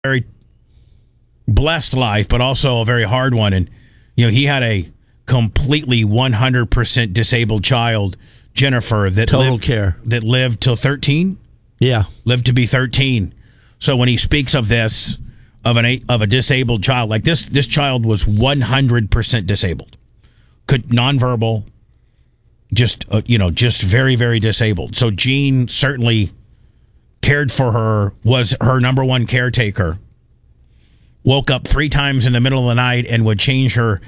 very blessed life, but also a very hard one. And, he had a completely 100% disabled child, Jennifer, that lived till 13. Yeah. Lived to be 13. So when he speaks of this, of a disabled child, like this child was 100% disabled. Nonverbal, just very, very disabled. So Gene certainly cared for her, was her number one caretaker. Woke up 3 times in the middle of the night and would change the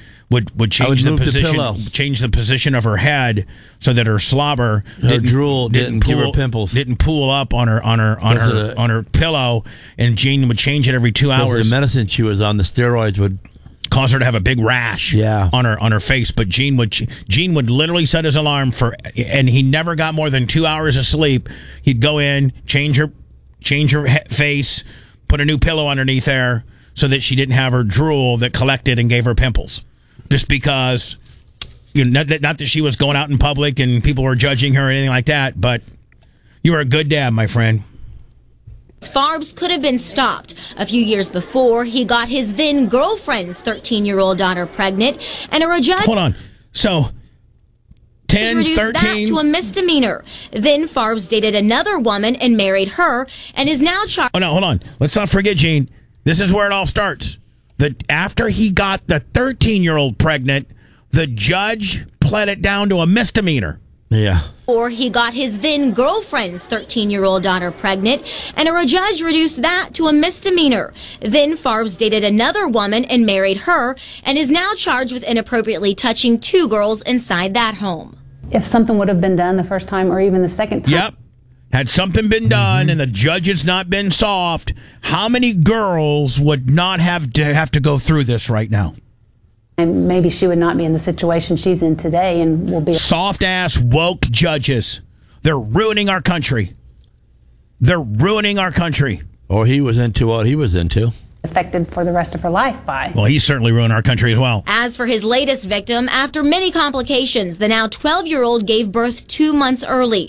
position of her head so that her slobber, her drool didn't give her pimples, didn't pool up on her pillow, and Gene would change it every 2 hours. The medicine she was on, the steroids, would cause her to have a big rash on her face. But Gene would literally set his alarm and he never got more than 2 hours of sleep. He'd go in, change her face, put a new pillow underneath there, so that she didn't have her drool that collected and gave her pimples. Just because, not that she was going out in public and people were judging her or anything like that, but you were a good dad, my friend. Farbs could have been stopped. A few years before, he got his then girlfriend's 13-year-old daughter pregnant, and a judge... Hold on. So, 10, reduced 13... that to a misdemeanor. Then Farbs dated another woman and married her, and is now charged... Oh, no, hold on. Let's not forget, Gene. This is where it all starts. After he got the 13-year-old pregnant, the judge pled it down to a misdemeanor. Yeah. Or he got his then girlfriend's 13-year-old daughter pregnant, and a judge reduced that to a misdemeanor. Then Farbs dated another woman and married her, and is now charged with inappropriately touching 2 girls inside that home. If something would have been done the first time or even the second time. Yep. Had something been done and the judge has not been soft, how many girls would not have to go through this right now? And maybe she would not be in the situation she's in today and will be... Soft-ass, woke judges. They're ruining our country. They're ruining our country. Or he was into what he was into. Affected for the rest of her life by. Well, he certainly ruined our country as well. As for his latest victim, after many complications, the now 12-year-old gave birth 2 months early.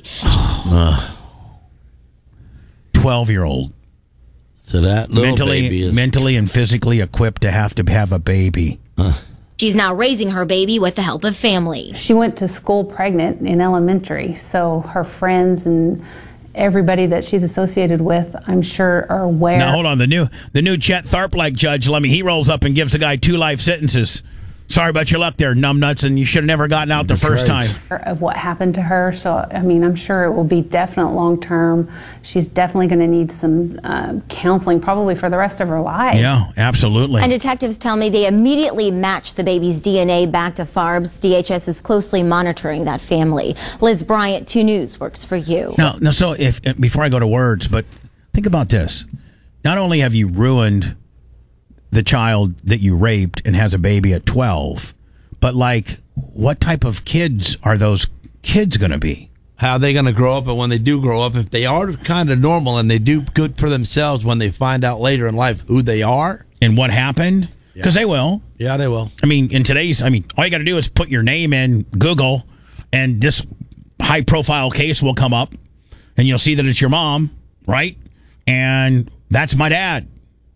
12-year-old. So that little baby is... mentally and physically equipped to have a baby. She's now raising her baby with the help of family. She went to school pregnant in elementary, so her friends and everybody that she's associated with, I'm sure, are aware. Now, hold on. The new Chet Tharp-like judge, he rolls up and gives the guy 2 life sentences. Sorry about your luck there, numbnuts, and you should have never gotten out the first time. Of what happened to her, so I'm sure it will be definite long term. She's definitely going to need some counseling, probably for the rest of her life. Yeah, absolutely. And detectives tell me they immediately matched the baby's DNA back to Farbs. DHS is closely monitoring that family. Liz Bryant, 2 News, works for you. Now, so before I go to words, but think about this: not only have you ruined the child that you raped and has a baby at 12, but what type of kids are those kids going to be? How are they going to grow up? And when they do grow up, if they are kind of normal and they do good for themselves when they find out later in life who they are and what happened, because they will. Yeah, they will. All you got to do is put your name in Google and this high profile case will come up and you'll see that it's your mom, right? And that's my dad.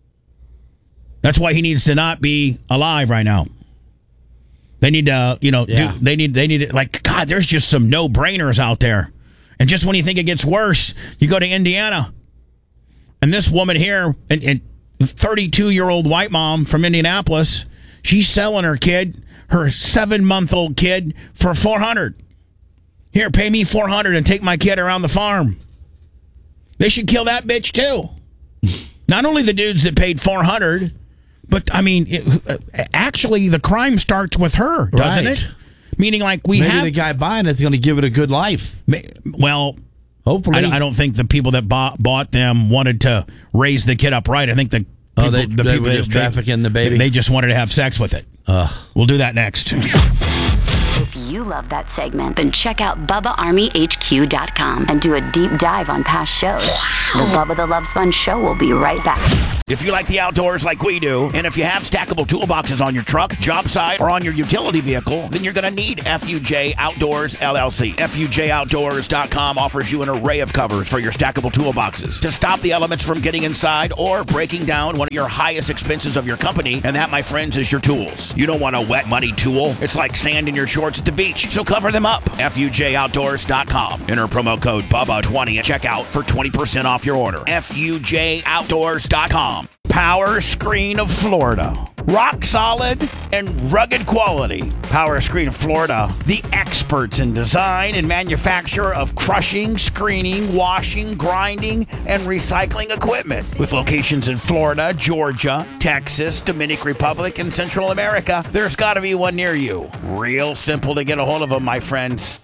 That's why he needs to not be alive right now. They need to, they need God, there's just some no-brainers out there. And just when you think it gets worse, you go to Indiana. And this woman here, and 32-year-old white mom from Indianapolis, she's selling her 7-month-old kid for $400. Here, pay me $400 and take my kid around the farm. They should kill that bitch too. Not only the dudes that paid $400, but actually the crime starts with her, doesn't it? Meaning, maybe the guy buying it's going to give it a good life. Well, hopefully. I don't think the people that bought them wanted to raise the kid up right. I think the people were just trafficking the baby. They just wanted to have sex with it. We'll do that next. If you love that segment, then check out BubbaArmyHQ.com and do a deep dive on past shows. The Bubba the Love Sponge Show will be right back. If you like the outdoors like we do, and if you have stackable toolboxes on your truck, job site, or on your utility vehicle, then you're going to need FUJ Outdoors LLC. FUJOutdoors.com offers you an array of covers for your stackable toolboxes to stop the elements from getting inside or breaking down one of your highest expenses of your company, and that, my friends, is your tools. You don't want a wet, muddy tool. It's like sand in your shorts at the beach, so cover them up. FUJOutdoors.com. Enter promo code BUBBA20 at checkout for 20% off your order. FUJOutdoors.com. Power Screen of Florida. Rock solid and rugged quality. Power Screen of Florida, the experts in design and manufacture of crushing, screening, washing, grinding, and recycling equipment. With locations in Florida, Georgia, Texas, Dominican Republic, and Central America, there's got to be one near you. Real simple to get a hold of them, my friends.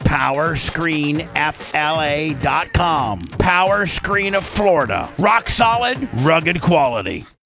PowerscreenFLA.com. Power Screen of Florida. Rock solid, rugged quality.